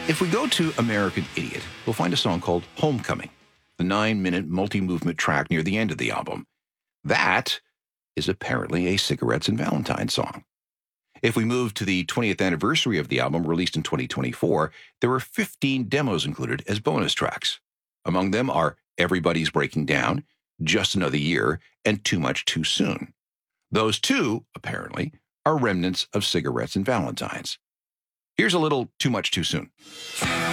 If we go to American Idiot, we'll find a song called Homecoming, the 9-minute multi-movement track near the end of the album. That is apparently a Cigarettes and Valentine song. If we move to the 20th anniversary of the album, released in 2024, there were 15 demos included as bonus tracks. Among them are Everybody's Breaking Down, Just Another Year, and Too Much Too Soon. Those two, apparently, are remnants of Cigarettes and Valentines. Here's a little Too Much Too Soon.